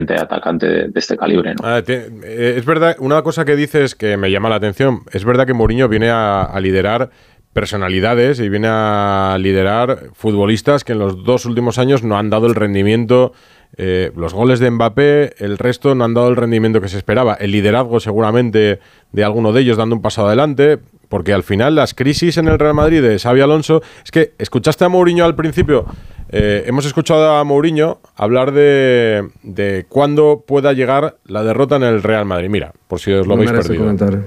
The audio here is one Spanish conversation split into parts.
atacante de este calibre, ¿no? Es verdad, una cosa que dices que me llama la atención, es verdad que Mourinho viene a liderar personalidades y viene a liderar futbolistas que en los 2 últimos años no han dado el rendimiento, los goles de Mbappé, el resto no han dado el rendimiento que se esperaba, el liderazgo seguramente de alguno de ellos dando un paso adelante, porque al final las crisis en el Real Madrid de Xabi Alonso, es que escuchaste a Mourinho al principio, hemos escuchado a Mourinho hablar de cuándo pueda llegar la derrota en el Real Madrid, mira, por si os lo habéis perdido.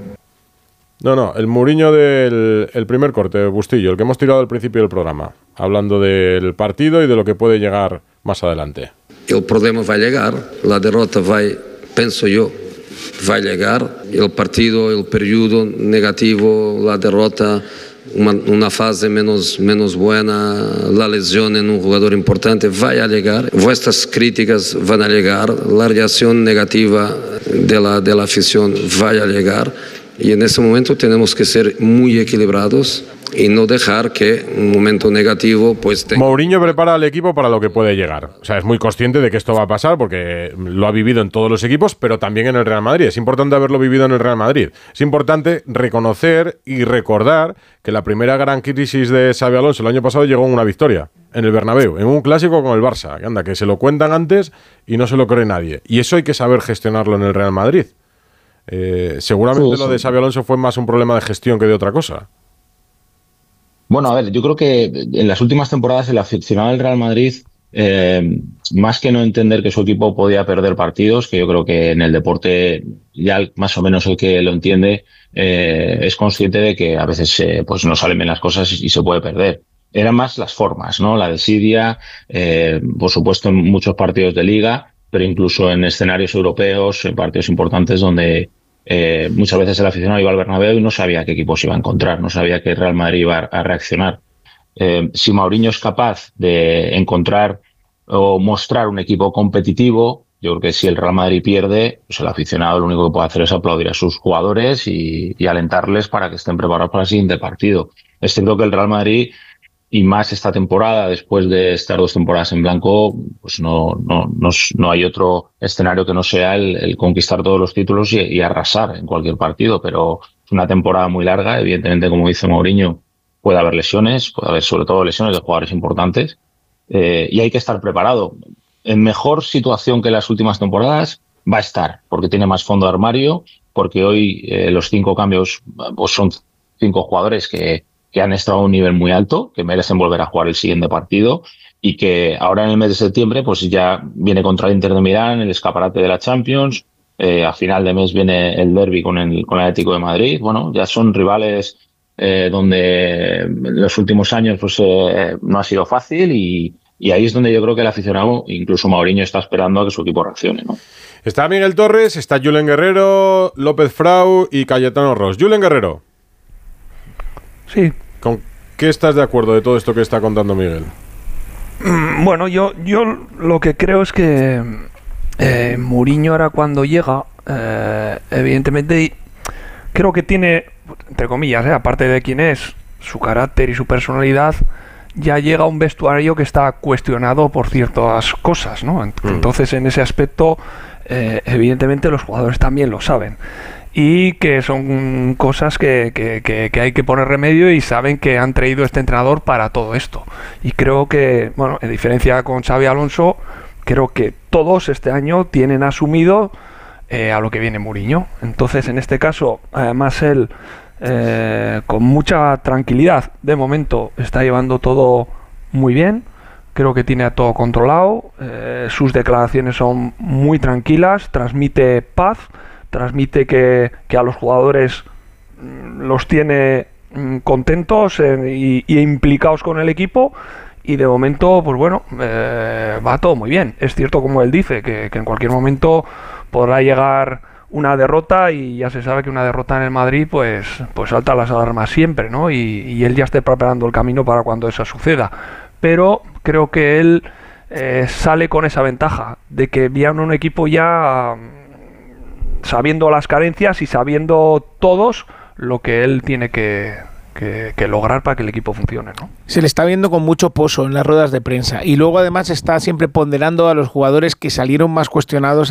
No, el Mourinho del primer corte, Bustillo, el que hemos tirado al principio del programa, hablando del partido y de lo que puede llegar más adelante. El problema va a llegar, la derrota pienso yo, va a llegar, el partido, el periodo negativo, la derrota, una fase menos buena, la lesión en un jugador importante, va a llegar, vuestras críticas van a llegar, la reacción negativa de la afición va a llegar. Y en ese momento tenemos que ser muy equilibrados y no dejar que un momento negativo pues Mourinho prepara al equipo para lo que puede llegar. O sea, es muy consciente de que esto va a pasar porque lo ha vivido en todos los equipos, pero también en el Real Madrid. Es importante haberlo vivido en el Real Madrid. Es importante reconocer y recordar que la primera gran crisis de Xabi Alonso el año pasado llegó en una victoria en el Bernabéu, en un clásico con el Barça. Que anda, que se lo cuentan antes y no se lo cree nadie. Y eso hay que saber gestionarlo en el Real Madrid. Seguramente lo de Xabi Alonso fue más un problema de gestión que de otra cosa. Bueno, a ver, yo creo que en las últimas temporadas el aficionado del Real Madrid, más que no entender que su equipo podía perder partidos, que yo creo que en el deporte ya más o menos el que lo entiende es consciente de que a veces pues no salen bien las cosas y se puede perder. Eran más las formas, ¿no? La desidia, por supuesto en muchos partidos de liga, pero incluso en escenarios europeos, en partidos importantes donde muchas veces el aficionado iba al Bernabéu y no sabía qué equipos iba a encontrar, no sabía qué Real Madrid iba a reaccionar. Si Mourinho es capaz de encontrar o mostrar un equipo competitivo, yo creo que si el Real Madrid pierde, pues el aficionado lo único que puede hacer es aplaudir a sus jugadores y alentarles para que estén preparados para el siguiente partido. Es cierto que el Real Madrid, y más esta temporada, después de estar 2 temporadas en blanco, pues no hay otro escenario que no sea el conquistar todos los títulos y arrasar en cualquier partido, pero es una temporada muy larga, evidentemente, como dice Mourinho, puede haber lesiones, puede haber sobre todo lesiones de jugadores importantes, y hay que estar preparado. En mejor situación que las últimas temporadas va a estar, porque tiene más fondo de armario, porque hoy los 5 cambios pues son 5 jugadores que han estado a un nivel muy alto, que merecen volver a jugar el siguiente partido y que ahora en el mes de septiembre pues ya viene contra el Inter de Milán, el escaparate de la Champions, a final de mes viene el derbi con el Atlético de Madrid. Bueno, ya son rivales donde en los últimos años pues no ha sido fácil y ahí es donde yo creo que el aficionado, incluso Mourinho, está esperando a que su equipo reaccione, ¿no? Está Miguel Torres, está Julen Guerrero, López Frau y Cayetano Ros. Julen Guerrero. Sí. ¿Con qué estás de acuerdo de todo esto que está contando Miguel? Bueno, yo lo que creo es que Mourinho ahora cuando llega, evidentemente creo que tiene, entre comillas, aparte de quién es, su carácter y su personalidad, ya llega a un vestuario que está cuestionado por ciertas cosas, ¿no? Entonces en ese aspecto, evidentemente los jugadores también lo saben. Y que son cosas que hay que poner remedio y saben que han traído este entrenador para todo esto. Y creo que, bueno, en diferencia con Xabi Alonso, creo que todos este año tienen asumido a lo que viene Mourinho. Entonces, en este caso, además él, con mucha tranquilidad, de momento, está llevando todo muy bien. Creo que tiene todo controlado. Sus declaraciones son muy tranquilas, transmite paz. Transmite que a los jugadores los tiene contentos y implicados con el equipo y de momento, pues bueno, va todo muy bien. Es cierto, como él dice, que en cualquier momento podrá llegar una derrota y ya se sabe que una derrota en el Madrid pues salta las alarmas siempre, ¿no? Y él ya está preparando el camino para cuando eso suceda. Pero creo que él sale con esa ventaja de que viene un equipo ya sabiendo las carencias y sabiendo todos lo que él tiene que lograr para que el equipo funcione, ¿no? Se le está viendo con mucho pozo en las ruedas de prensa y luego además está siempre ponderando a los jugadores que salieron más cuestionados